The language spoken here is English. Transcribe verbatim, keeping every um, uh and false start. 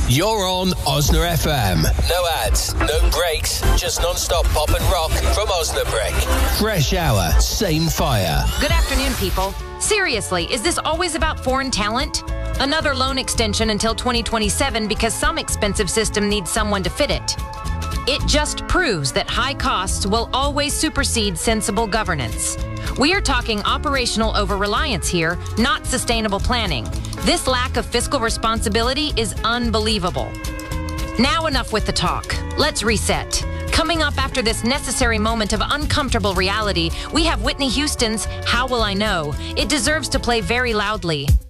You're on Osna F M. No ads, no breaks, just non-stop pop and rock from Osnabrick. Fresh hour, same fire. Good afternoon, people. Seriously, is this always about foreign talent? Another loan extension until twenty twenty-seven because some expensive system needs someone to fit it. It just proves that high costs will always supersede sensible governance. We are talking operational over-reliance here, not sustainable planning. This lack of fiscal responsibility is unbelievable. Now enough with the talk. Let's reset. Coming up after this necessary moment of uncomfortable reality, we have Whitney Houston's How Will I Know? It deserves to play very loudly.